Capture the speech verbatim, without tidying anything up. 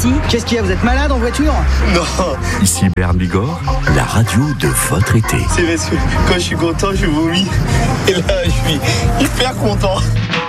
ici. Qu'est-ce qu'il y a, vous êtes malade en voiture? Non. Ici Berne Bigorre, la radio de votre été. C'est parce que quand je suis content, je vomis. Et là, je suis hyper content.